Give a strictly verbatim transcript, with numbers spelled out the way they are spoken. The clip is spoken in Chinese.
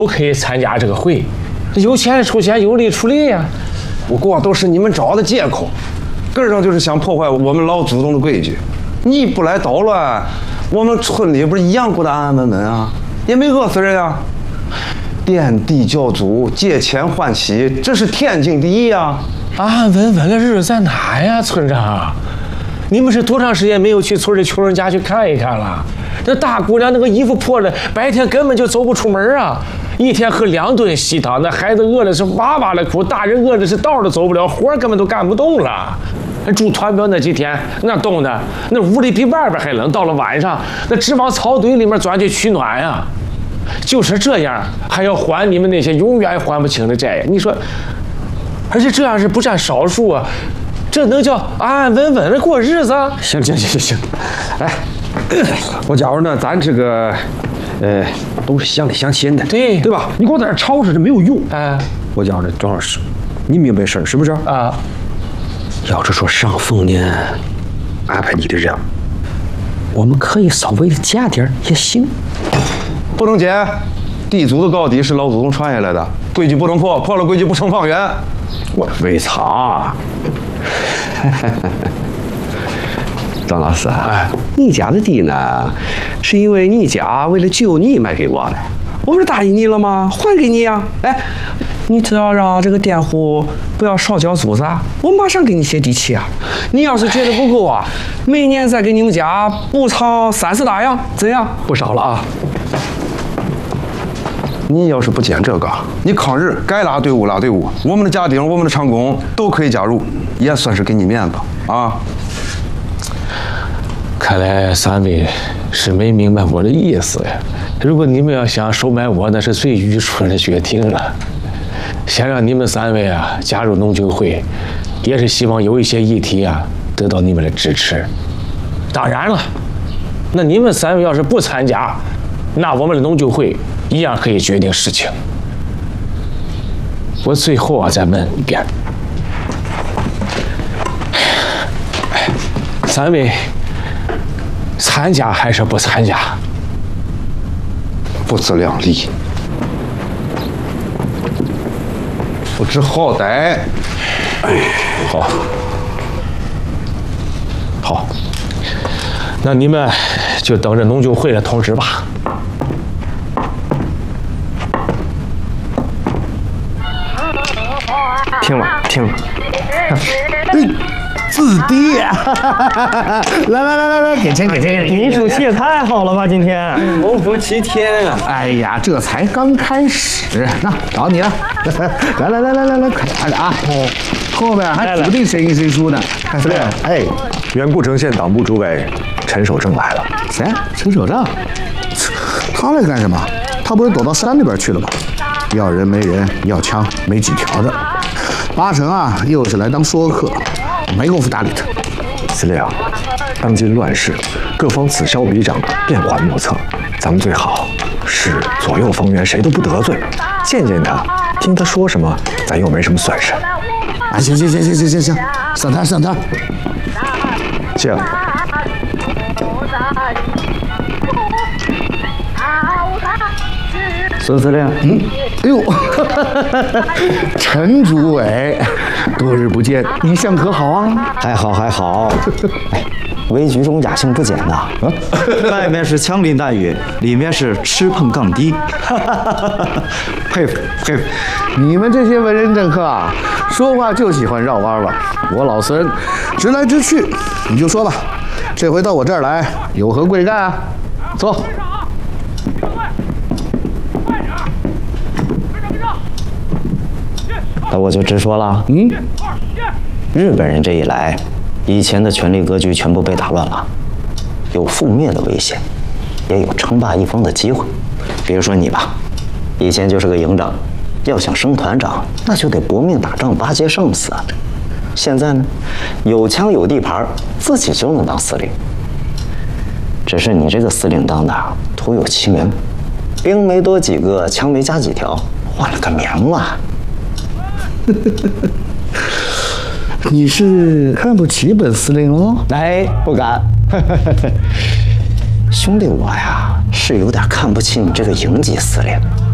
都可以参加这个会，有钱出钱，有力出力呀、啊。 不过都是你们找的借口，根儿上就是想破坏我们老祖宗的规矩。你不来捣乱，我们村里不是一样过得安安稳稳啊，也没饿死人啊。垫地教祖，借钱换妻，这是天经地义啊。 安安稳稳的日子在哪呀，村长？你们是多长时间没有去村里穷人家去看一看了？这大姑娘那个衣服破了，白天根本就走不出门啊！一天喝两顿稀汤，那孩子饿的是哇哇的哭，大人饿的是道都走不了，活根本都干不动了。住团庙那几天，那冻的，那屋里比外边还冷。到了晚上，那直往草堆里面钻去取暖呀。就是这样，还要还你们那些永远还不清的债呀！你说，而且这样是不占少数啊。这能叫安安稳稳的过日子？ 行行行行行，哎，我觉着呢，咱这个，呃，都是乡里乡亲的， 对对吧？你光在这吵着这没有用。 哎， 我觉着庄老师，你明白事儿是不是？ 啊， 要是说上峰呢，安排你的任务，我们可以稍微的加点也行。不能减，地主的高低是老祖宗传下来的，规矩不能破，破了规矩不成方圆。我为啥？张老师，哎，你家的地呢，是因为你家为了救你卖给我的，我不是答应你了吗？还给你呀！哎，你只要让这个佃户不要少交租子，我马上给你写地契啊！你要是觉得不够啊，每年再给你们家补偿三四大洋，怎样？不少了啊！你要是不捡这个，你抗日该拉队伍拉队伍，我们的家丁、我们的长工都可以加入，也算是给你面子啊。 看来三位是没明白我的意思呀。如果你们要想收买我，那是最愚蠢的决定了。想让你们三位啊加入农酒会，也是希望有一些议题啊得到你们的支持。当然了，那你们三位要是不参加，那我们的农酒会一样可以决定事情。我最后啊再问一遍，三位参加还是不参加？ 不自量力，不知好歹。 哎，好，好，那你们就等着农酒会的通知吧。 听了听了， 对，子弟，来来来来来，给钱给钱！ 你手气也太好了吧，今天蒙福齐天啊！哎呀，这才刚开始，那找你了，来来来来来来，快点啊！后面还指不定谁赢谁输呢。司令，哎， 原固城县党部主委陈守正来了。 谁？陈守正？他来干什么？他不是躲到山里边去了吗？要人没人，要枪没几条的。八成啊，又是来当说客，没工夫搭理他。 司令，当今乱世，各方此消彼长，变幻莫测，咱们最好是左右逢源，谁都不得罪，见见他，听他说什么，咱又没什么损失。 啊，行行行行行行行，上摊上摊。 行。 孙司令，嗯，哎呦，陈主委，多日不见，一向可好啊？ 还好还好。哎，为局中雅兴不减呐。外面是枪林弹雨，里面是吃碰杠低。 佩服佩服，你们这些文人政客啊，说话就喜欢绕弯弯。我老孙直来直去，你就说吧，这回到我这儿来，有何贵干啊？坐。 那我就直说了，嗯，日本人这一来，以前的权力格局全部被打乱了，有覆灭的危险，也有称霸一方的机会。比如说你吧，以前就是个营长，要想升团长，那就得搏命打仗，巴结生死。现在呢，有枪有地盘，自己就能当司令。只是你这个司令当的徒有其名，兵没多几个，枪没加几条，换了个名啊。 你是看不起本司令喽？ 哎，不敢。兄弟，我呀是有点看不起你这个营级司令。